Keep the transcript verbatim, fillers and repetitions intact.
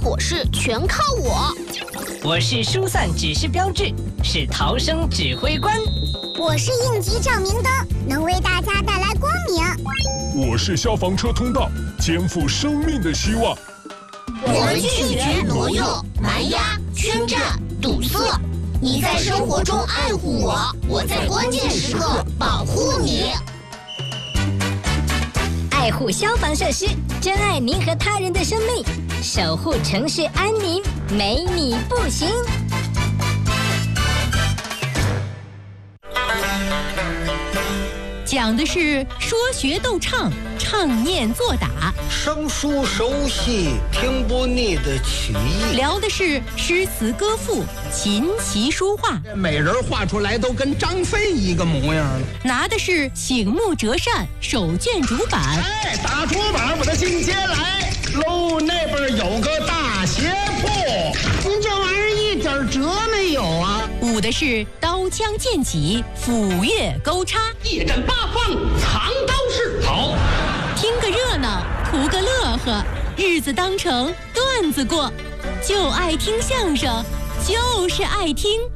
伙食全靠我。 我是疏散指示标志，是逃生指挥官。 我是应急照明灯，能为大家带来光明。 我是消防车通道，肩负生命的希望。 我们拒绝挪用、蛮压、圈占、堵塞。你在生活中爱护我，我在关键时刻保护你。 爱护消防设施，珍爱您和他人的生命，守护城市安宁，没你不行。 讲的是说学逗唱，唱念做打， 生疏熟悉，听不腻的曲艺。 聊的是诗词歌赋，琴棋书画， 每人画出来都跟张飞一个模样了。 拿的是醒目折扇，手卷竹板。 哎，打竹板，我的进阶来喽！那边有个大鞋铺，您这玩意儿一点辙没有啊！ 舞的是刀枪剑戟，斧钺钩叉， 夜战八方，藏刀式。好， 听个热闹，图个乐呵，日子当成段子过，就爱听相声，就是爱听